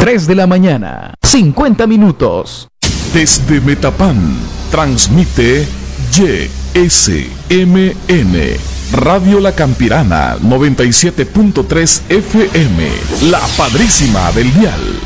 3 de la mañana, 50 minutos. Desde Metapán, transmite YSMN, Radio La Campirana, 97.3 FM, la padrísima del dial.